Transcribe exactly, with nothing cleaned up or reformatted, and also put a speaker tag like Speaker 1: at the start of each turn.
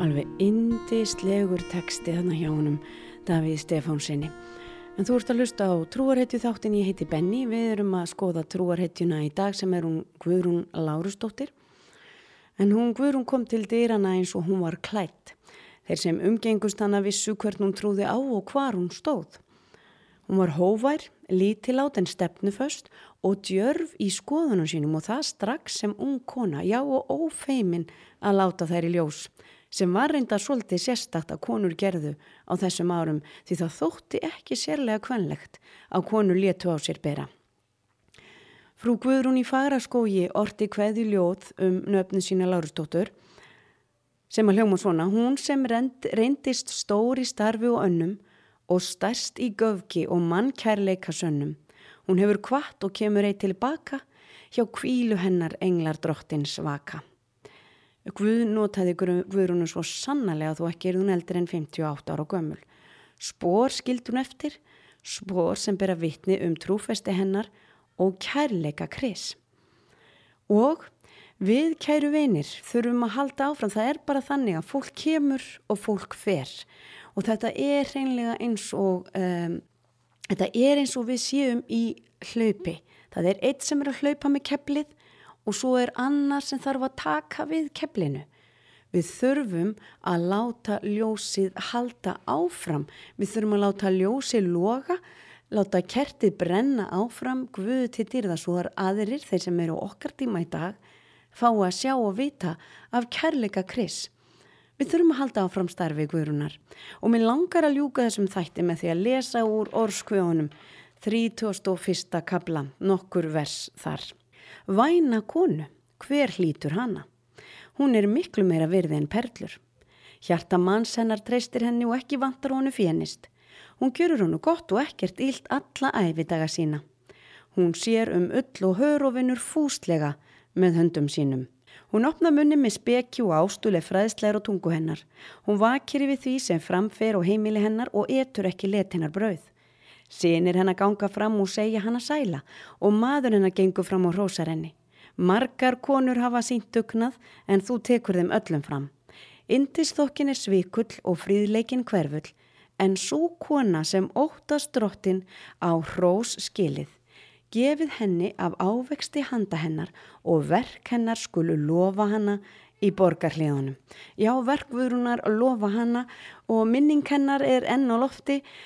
Speaker 1: Alveg yndislegur texti þarna hjá honum Davíð Stefánsinni. En þú ert að hlusta á trúarhetju þáttin, ég heiti Benni. Við erum að skoða trúarhetjuna í dag sem er hún Guðrún Lárusdóttir. En hún Guðrún kom til dyrana eins og hún var klædd. Þeir sem umgengust hana vissu hvern hún trúði á og hvar hún stóð. Hún var hóvær, lítilát en stefnuföst og djörf í skoðunum sínum og það strax sem ung kona, já og ófeimin að láta þær í ljós. Sem var reynda svolítið sérstakt að konur gerðu á þessum árum því það þótti ekki sérlega kvenlegt að konur létu á sér bera. Frú Guðrún í Fagraskógi orti kveðju ljóð um nöfnu sína Lárusdóttur sem að hljóma svona: hún sem reynd, reyndist stór í starfi og önnum og stærst í göfgi og mannkærleika sönnum. Hún hefur kvatt og kemur ei tilbaka, hjá hvílu hennar englar drottins vaka. Guð notaði Guðrúnu svo sannarlega þó ekki er hún eldri en fimmtíu og átta ára gömul. Spor skildi hún eftir, spor sem bera vitni um trúfesti hennar og kærleika Kris. Og við kæru vinir þurfum að halda áfram, það er bara þannig að fólk kemur og fólk fer. Og þetta er hreinlega eins og, um, þetta er eins og við séum í hlaupi. Það er eitt sem er að hlaupa með keflið og svo er annar sem þarf að taka við keflinu. Við þurfum að láta ljósið halda áfram. Við þurfum að láta ljósið loga, láta kertið brenna áfram, Guð til dýrða, svo er aðrir, þeir sem eru okkar tíma í dag, fá að sjá og vita af kærleika Kris. Við þurfum að halda áfram starfi Guðrúnar. Og mér langar að ljúka þessum þætti með því að lesa úr orðskveðunum, þrítugasta og fyrsta kafla, nokkur vers þar. Væna konu, hver hlýtur hana? Hún er miklu meira virði en perlur. Hjarta manns hennar treystir henni og ekki vantar honu fénist. Hún gjörur honu gott og ekkert illt alla ævidaga sína. Hún sér um ull og hör og vinnur fúslega með höndum sínum. Hún opna munni með speki og ástuleg fræðslegar og tungu hennar. Hún vakir yfir því sem framfer og heimili hennar og etur ekki let hennar brauð. Synir hennar ganga fram og segja hana sæla og maður hennar gengur fram og hrósar henni. Margar konur hafa sýnt dugnað en þú tekur þeim öllum fram. Yndisþokkin er svikull og fríðleikin hverfull, en sú kona sem óttast drottin á hrós skilið. Gefið henni af ávexti handa hennar og verk hennar skulu lofa hana í borgarhliðunum. Já, verk Guðrúnar lofa hana og minning hennar er enn á lofti